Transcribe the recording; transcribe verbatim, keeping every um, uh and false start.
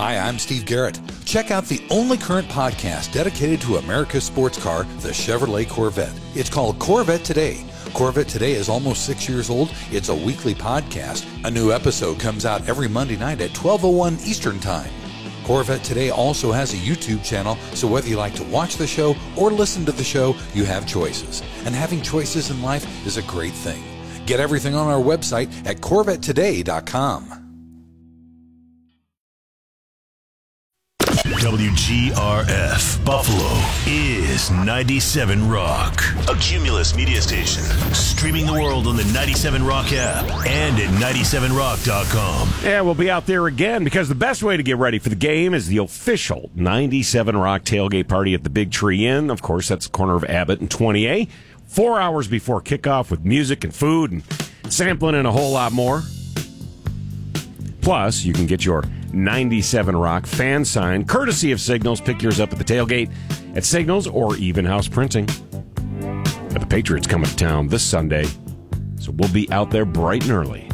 Hi, I'm Steve Garrett. Check out the only current podcast dedicated to America's sports car, the Chevrolet Corvette. It's called Corvette Today. Corvette Today is almost six years old. It's a weekly podcast. A new episode comes out every Monday night at twelve oh one Eastern Time. Corvette Today also has a YouTube channel, so whether you like to watch the show or listen to the show, you have choices. And having choices in life is a great thing. Get everything on our website at corvette today dot com. W G R F Buffalo is ninety-seven Rock, a Cumulus media station, streaming the world on the ninety-seven Rock app and at ninety-seven rock dot com. Yeah, we'll be out there again because the best way to get ready for the game is the official ninety-seven Rock tailgate party at the Big Tree Inn. Of course, that's the corner of Abbott and twenty A. Four hours before kickoff with music and food and sampling and a whole lot more. Plus, you can get your ninety-seven Rock fan sign, courtesy of Signals. Pick yours up at the tailgate at Signals or Even House Printing. But the Patriots come to town this Sunday, so we'll be out there bright and early.